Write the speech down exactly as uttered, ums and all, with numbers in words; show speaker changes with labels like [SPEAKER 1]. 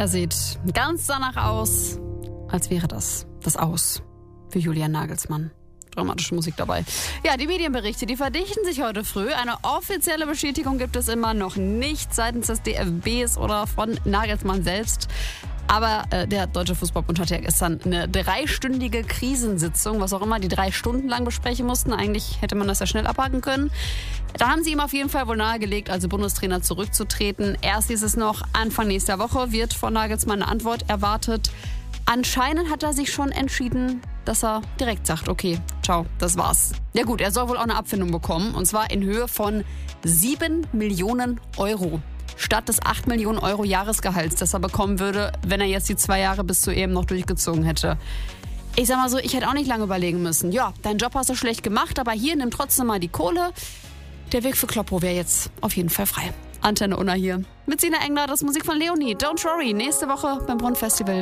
[SPEAKER 1] Er sieht ganz danach aus, als wäre das das Aus für Julian Nagelsmann. Dramatische Musik dabei. Ja, die Medienberichte, die verdichten sich heute früh. Eine offizielle Bestätigung gibt es immer noch nicht seitens des D F Bs oder von Nagelsmann selbst. Aber äh, der Deutsche Fußballbund hat ja gestern eine dreistündige Krisensitzung, was auch immer, die drei Stunden lang besprechen mussten. Eigentlich hätte man das ja schnell abhaken können. Da haben sie ihm auf jeden Fall wohl nahegelegt, also Bundestrainer zurückzutreten. Erst hieß es noch, Anfang nächster Woche wird von Nagelsmann eine Antwort erwartet. Anscheinend hat er sich schon entschieden, dass er direkt sagt, okay, ciao, das war's. Ja gut, er soll wohl auch eine Abfindung bekommen, und zwar in Höhe von sieben Millionen Euro. Statt des acht Millionen Euro Jahresgehalts, das er bekommen würde, wenn er jetzt die zwei Jahre bis zu eben noch durchgezogen hätte. Ich sag mal so, ich hätte auch nicht lange überlegen müssen. Ja, deinen Job hast du schlecht gemacht, aber hier, nimm trotzdem mal die Kohle. Der Weg für Kloppo wäre jetzt auf jeden Fall frei. Antenne Unna hier. Mit Sina Engler, das Musik von Leonie. Don't worry, nächste Woche beim Brunnenfestival.